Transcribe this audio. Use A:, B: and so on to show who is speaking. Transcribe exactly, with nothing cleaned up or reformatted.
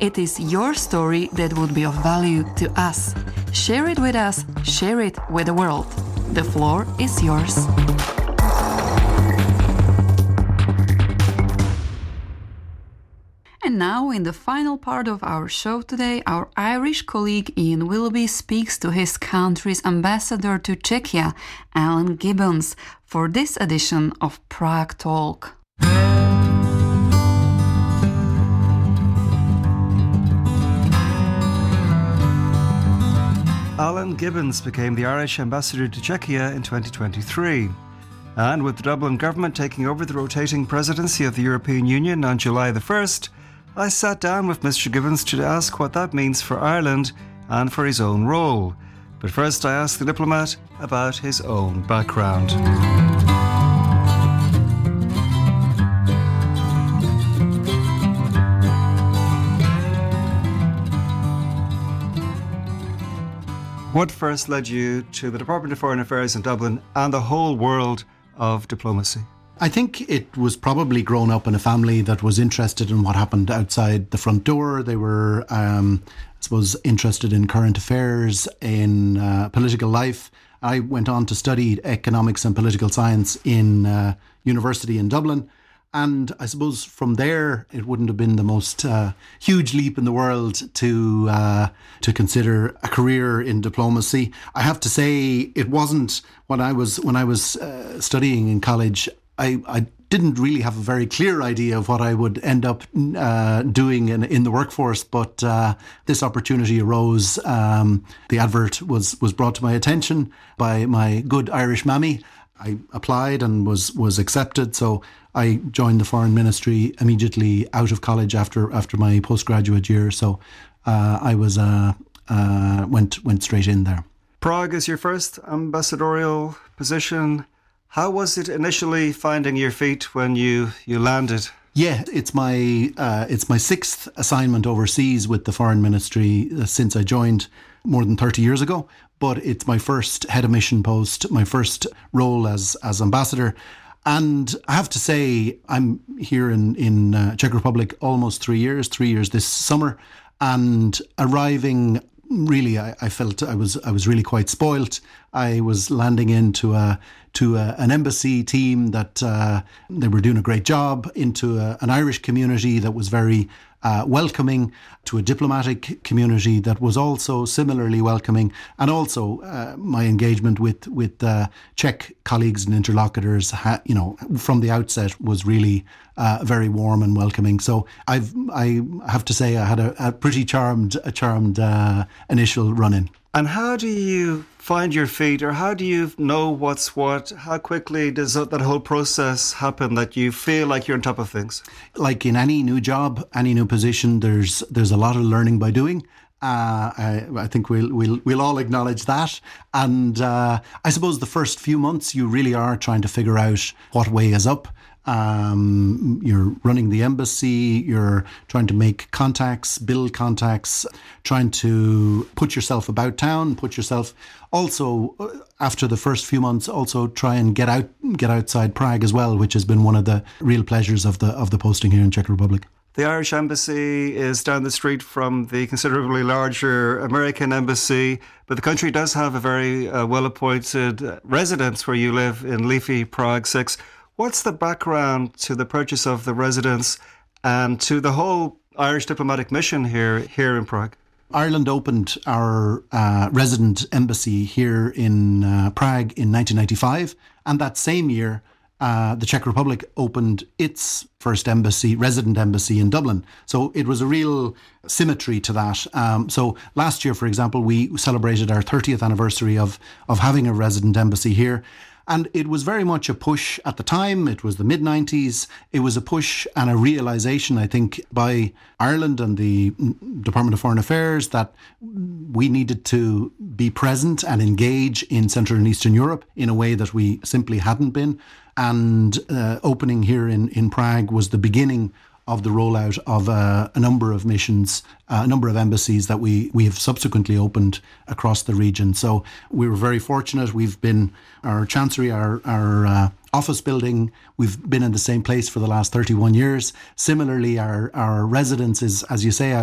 A: it is your story that would be of value to us. Share it with us, share it with the world. The floor is yours. And now, in the final part of our show today, our Irish colleague Ian Willoughby speaks to his country's ambassador to Czechia, Alan Gibbons, for this edition of Prague Talk.
B: Alan Gibbons became the Irish ambassador to Czechia in twenty twenty-three. And with the Dublin government taking over the rotating presidency of the European Union on July the first, I sat down with Mister Gibbons to ask what that means for Ireland and for his own role. But first I asked the diplomat about his own background. What first led you to the Department of Foreign Affairs in Dublin and the whole world of diplomacy?
C: I think it was probably grown up in a family that was interested in what happened outside the front door. They were, um, I suppose, interested in current affairs, in uh, political life. I went on to study economics and political science in uh, university in Dublin. And I suppose from there, it wouldn't have been the most uh, huge leap in the world to uh, to consider a career in diplomacy. I have to say, it wasn't when I was when I was uh, studying in college. I, I didn't really have a very clear idea of what I would end up uh, doing in, in the workforce, but uh, this opportunity arose. Um, the advert was was brought to my attention by my good Irish mammy. I applied and was was accepted, so I joined the Foreign Ministry immediately out of college after after my postgraduate year. So uh, I was uh, uh, went went straight in there.
B: Prague is your first ambassadorial position. How was it initially finding your feet when you, you landed?
C: Yeah, it's my uh, it's my sixth assignment overseas with the Foreign Ministry uh, since I joined more than thirty years ago. But it's my first head of mission post, my first role as as ambassador. And I have to say, I'm here in, in uh, Czech Republic almost three years, three years this summer. And arriving, really, I, I felt I was I was really quite spoilt. I was landing into a to a, an embassy team that uh, they were doing a great job, into a, an Irish community that was very uh, welcoming, to a diplomatic community that was also similarly welcoming, and also uh, my engagement with with uh, Czech colleagues and interlocutors, ha, you know, from the outset was really uh, very warm and welcoming. So I've I have to say I had a, a pretty charmed a charmed uh, initial run in.
B: And how do you find your feet, or how do you know what's what? How quickly does that whole process happen that you feel like you're on top of things?
C: Like in any new job, any new position, there's there's a lot of learning by doing. Uh, I, I think we'll we'll we'll all acknowledge that. And uh, I suppose the first few months you really are trying to figure out what way is up. Um, you're running the embassy, you're trying to make contacts, build contacts, trying to put yourself about town, put yourself also, after the first few months, also try and get out, get outside Prague as well, which has been one of the real pleasures of the of the posting here in Czech Republic.
B: The Irish Embassy is down the street from the considerably larger American Embassy, but the country does have a very uh, well-appointed residence where you live in leafy Prague six. What's the background to the purchase of the residence and to the whole Irish diplomatic mission here here in Prague?
C: Ireland opened our uh, resident embassy here in uh, Prague in nineteen ninety-five, and that same year uh, the Czech Republic opened its first embassy, resident embassy in Dublin. So it was a real symmetry to that. Um, so last year, for example, we celebrated our thirtieth anniversary of of having a resident embassy here. And it was very much a push at the time. It was the mid nineties. It was a push and a realisation, I think, by Ireland and the Department of Foreign Affairs that we needed to be present and engage in Central and Eastern Europe in a way that we simply hadn't been. And uh, opening here in, in Prague was the beginning of the rollout of uh, a number of missions, uh, a number of embassies that we, we have subsequently opened across the region. So we were very fortunate. We've been, our chancery, our, our uh, office building, we've been in the same place for the last thirty-one years. Similarly, our, our residence is, as you say,